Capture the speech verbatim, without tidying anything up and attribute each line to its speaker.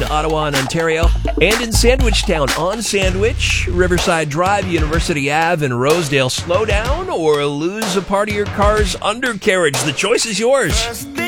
Speaker 1: in Ottawa and Ontario, and in Sandwichtown on Sandwich, Riverside Drive, University Avenue, and Rosedale. Slow down or lose a part of your car's undercarriage. The choice is yours.